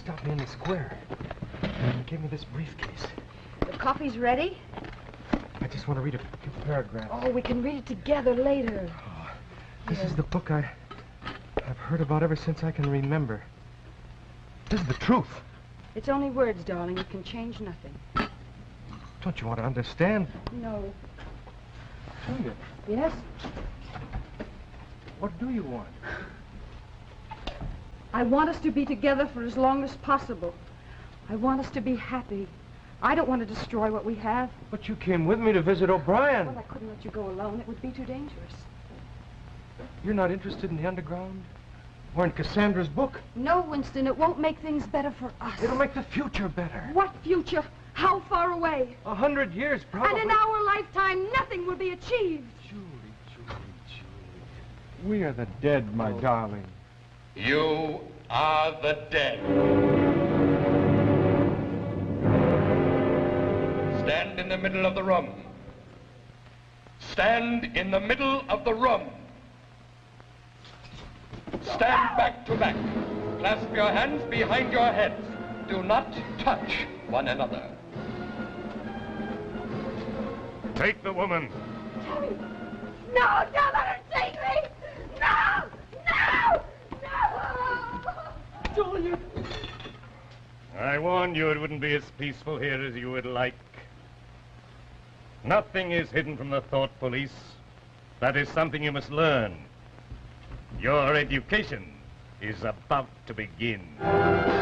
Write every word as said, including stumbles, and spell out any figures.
stopped me in the square. He gave me this briefcase. The coffee's ready? I just want to read a few paragraphs. Oh, we can read it together later. Oh, this is the book I, I've heard about ever since I can remember. This is the truth. It's only words, darling. It can change nothing. Don't you want to understand? No. Julia, Yes? what do you want? I want us to be together for as long as possible. I want us to be happy. I don't want to destroy what we have. But you came with me to visit O'Brien. Well, I couldn't let you go alone. It would be too dangerous. You're not interested in the underground? Or in Cassandra's book? No, Winston, it won't make things better for us. It'll make the future better. What future? How far away? A hundred years, probably. And in our lifetime, nothing will be achieved. Julie, Julie, Julie. We are the dead, my darling. You are the dead. Stand in the middle of the room. Stand in the middle of the room. Stand back to back. Clasp your hands behind your heads. Do not touch one another. Take the woman. No, don't let her take me! No! No! No! Julia! I warned you it wouldn't be as peaceful here as you would like. Nothing is hidden from the thought police. That is something you must learn. Your education is about to begin.